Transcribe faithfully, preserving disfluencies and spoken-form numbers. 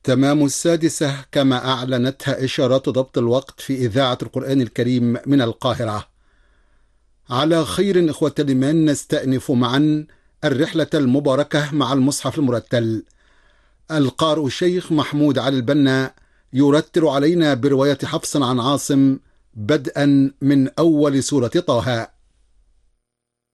تمام السادسة كما أعلنتها إشارات ضبط الوقت في إذاعة القرآن الكريم من القاهرة. على خير إخوة الإيمان، نستأنف معا الرحلة المباركة مع المصحف المرتل. القارئ الشيخ محمود علي البنا يرتل علينا برواية حفص عن عاصم بدءا من أول سورة طه.